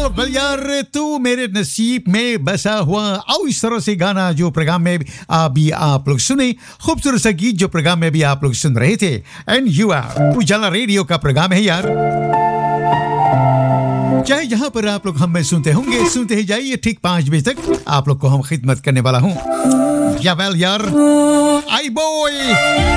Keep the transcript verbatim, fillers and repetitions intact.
Well यार, तू मेरे नसीब में बसा हुआ और इस तरह से गाना जो प्रोग्राम में अभी आप लोग सुने, खूबसूरत सा गीत जो प्रोग्राम में भी आप लोग सुन रहे थे। एंड यू आर उजाला रेडियो का प्रोग्राम है यार, चाहे जहां पर आप लोग हमें सुनते होंगे, सुनते ही जाइए। ठीक पांच बजे तक आप लोग को हम खिदमत करने वाला हूं। या वेल यार, आई बॉय